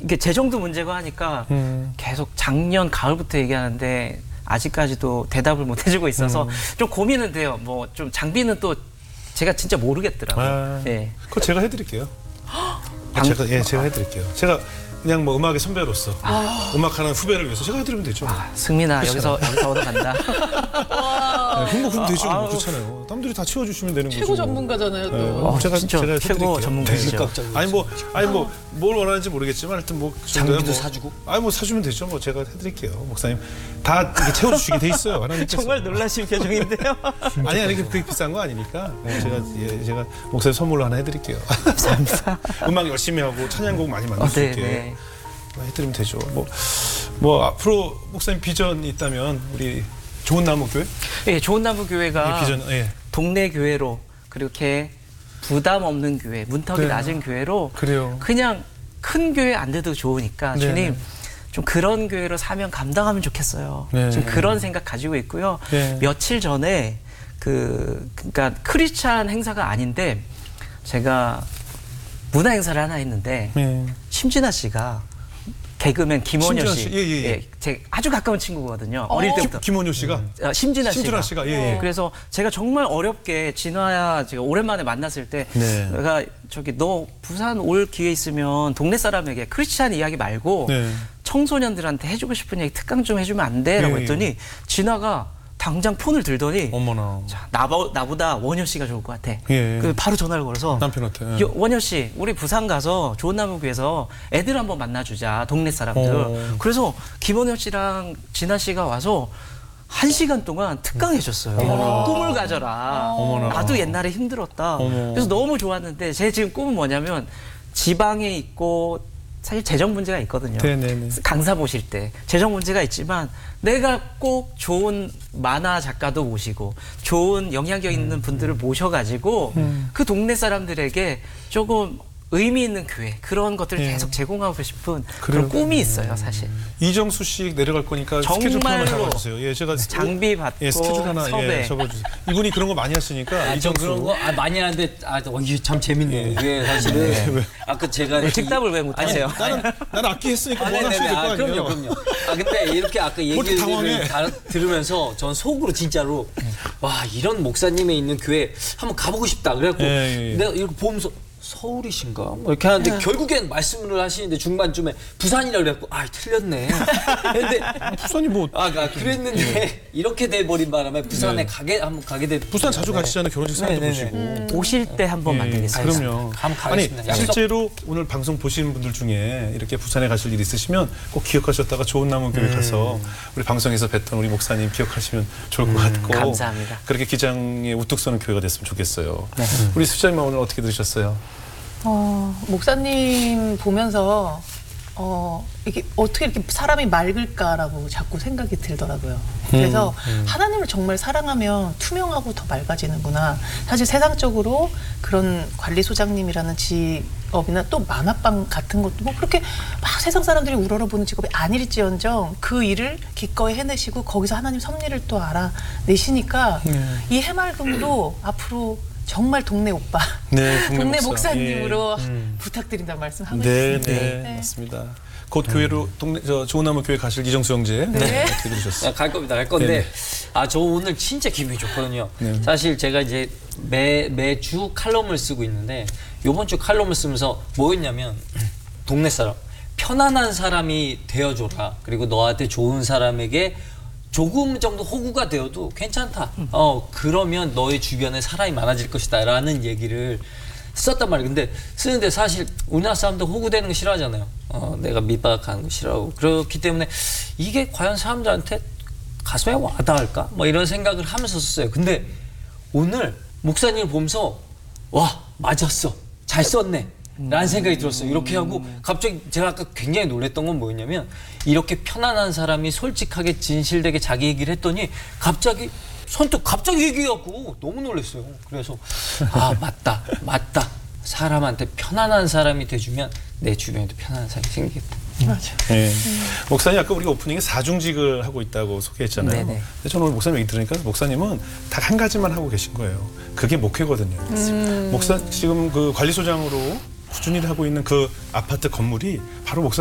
이게 재정도 문제고 하니까 계속 작년 가을부터 얘기하는데 아직까지도 대답을 못 해주고 있어서 좀 고민은 돼요. 뭐 좀 장비는 또 제가 진짜 모르겠더라고요. 예. 그거 제가 해드릴게요. 제가 해드릴게요. 제가 그냥 뭐 음악의 선배로서 음악하는 후배를 위해서 제가 해드리면 되죠. 승민아 여기서 얻어간다. 그럼 되죠. 뭐 그렇잖아요. 남들이 다 채워주시면 되는 거죠. 최고 전문가잖아요. 또. 제가 진짜 해드릴게요. 최고 전문가시죠. 아니 뭐 뭘 원하는지 모르겠지만 하여튼 뭐 장비도 사주고? 뭐 사주면 되죠. 뭐 제가 해드릴게요. 목사님 다 이렇게 채워주시게 돼 있어요. 하나님께서. 정말 놀라신 표정인데요. 아니 그게 비싼 거 아니니까 제가 목사님 선물로 하나 해드릴게요. 감사합니다. 음악 열심히 하고 찬양곡 많이 만들 수 있게 네. 해드리면 되죠. 뭐 앞으로 목사님 비전이 있다면 우리 좋은 나무 교회? 예, 좋은 나무 교회가 비전, 동네 교회로 그렇게 부담 없는 교회, 문턱이 네. 낮은 교회로 그래요. 그냥 큰 교회 안 돼도 좋으니까 네. 주님 좀 그런 교회로 사명 감당하면 좋겠어요. 네. 지금 그런 생각 가지고 있고요. 네. 며칠 전에 그러니까 크리스찬 행사가 아닌데 제가 문화 행사를 하나 했는데 심진아 씨가 개그맨 김원효 씨, 심진아 씨, 예. 제 아주 가까운 친구거든요. 어릴 때부터. 김원효 씨가 심진아 씨가 예. 그래서 제가 정말 어렵게 진아야 제가 오랜만에 만났을 때 네. 내가 저기 너 부산 올 기회 있으면 동네 사람에게 크리스찬 이야기 말고 네. 청소년들한테 해주고 싶은 얘기 특강 좀 해주면 안 돼? 라고 예. 했더니 진아가 당장 폰을 들더니 어머나. 자, 나보다 원효 씨가 좋을 것 같아. 예. 그 바로 전화를 걸어서 남편한테. 원효 씨, 우리 부산 가서 좋은 나무교에서 애들 한번 만나주자. 동네 사람들. 그래서 김원효 씨랑 진아 씨가 와서 1시간 동안 특강 해줬어요. 꿈을 가져라. 어머나. 나도 옛날에 힘들었다. 어머. 그래서 너무 좋았는데 제 지금 꿈은 뭐냐면 지방에 있고 사실 재정 문제가 있거든요. 네네네. 강사 모실 때 재정 문제가 있지만 내가 꼭 좋은 만화 작가도 모시고 좋은 영향력 있는 분들을 모셔가지고 그 동네 사람들에게 조금 의미 있는 교회 그런 것들을 계속 제공하고 싶은 그런 꿈이 있어요, 사실. 이정수 씨 내려갈 거니까 스케줄 하나 잡아주세요. 예, 제가 장비 받고 스케줄 하나 섭외. 잡아주세요. 이분이 그런 거 많이 하시니까 전 이정수. 그런 거 많이 하는데 이게 참 재밌네요. 이게 사실은 아까 제가 즉답을 왜 못하세요? 나는 악기 했으니까 뭐 하나 네네네. 해야 될 거 아니에요. 그럼요. 근데 이렇게 아까 이렇게 당황해? 얘기를 들으면서 전 속으로 진짜로 와 이런 목사님의 있는 교회 한번 가보고 싶다. 그래갖고 예. 내가 이렇게 보면서 서울이신가? 뭐 이렇게 하는데 결국엔 말씀을 하시는데 중반쯤에 부산이라 그래갖고 틀렸네. 근데 부산이 뭐 그랬는데 이렇게 돼버린 바람에 부산에 한번 가게 됐. 부산 자주 가시잖아요. 결혼식 사진도 네네네. 보시고. 오실 때 한번 만들겠습니다. 그럼요. 한번 아니 가겠습니다. 약속. 실제로 오늘 방송 보시는 분들 중에 이렇게 부산에 가실 일 있으시면 꼭 기억하셨다가 좋은 나무 교회 가서 우리 방송에서 뵀던 우리 목사님 기억하시면 좋을 것 같고. 감사합니다. 그렇게 기장에 우뚝 서는 교회가 됐으면 좋겠어요. 우리 수장님 오늘 어떻게 들으셨어요? 목사님 보면서 이게 어떻게 이렇게 사람이 맑을까라고 자꾸 생각이 들더라고요. 그래서 하나님을 정말 사랑하면 투명하고 더 맑아지는구나. 사실 세상적으로 그런 관리소장님이라는 직업이나 또 만화방 같은 것도 뭐 그렇게 막 세상 사람들이 우러러보는 직업이 아닐지언정 그 일을 기꺼이 해내시고 거기서 하나님 섭리를 또 알아내시니까 이 해맑음도 앞으로 정말 동네 오빠, 동네 목사님으로 부탁드린다는 말씀 하고 싶습니다. 네, 맞습니다. 곧 교회로 좋은 나무 교회 가실 이정수 형제 어떻게 들으셨어요? 갈 겁니다. 갈 건데 저 오늘 진짜 기분이 좋거든요. 사실 제가 이제 매주 칼럼을 쓰고 있는데 이번 주 칼럼을 쓰면서 뭐였냐면 동네 사람 편안한 사람이 되어줘라. 그리고 너한테 좋은 사람에게 조금 정도 호구가 되어도 괜찮다. 그러면 너의 주변에 사람이 많아질 것이다. 라는 얘기를 썼단 말이에요. 근데 쓰는데 사실 우리나라 사람들 호구되는 거 싫어하잖아요. 내가 밑바닥하는 거 싫어하고. 그렇기 때문에 이게 과연 사람들한테 가슴에 와닿을까? 뭐 이런 생각을 하면서 썼어요. 근데 오늘 목사님을 보면서 와, 맞았어. 잘 썼네. 라는 생각이 들었어요. 이렇게 하고 갑자기 제가 아까 굉장히 놀랬던 건 뭐였냐면 이렇게 편안한 사람이 솔직하게 진실되게 자기 얘기를 했더니 갑자기 선뜻 갑자기 얘기해갖고 너무 놀랐어요. 그래서 맞다. 사람한테 편안한 사람이 돼주면 내 주변에도 편안한 사람이 생기겠다. 맞아. 네. 목사님 아까 우리가 오프닝에 사중직을 하고 있다고 소개했잖아요. 네네. 근데 저는 오늘 목사님 얘기 들으니까 목사님은 딱 한 가지만 하고 계신 거예요. 그게 목회거든요. 목사 지금 그 관리소장으로 꾸준히 하고 있는 그 아파트 건물이 바로 목사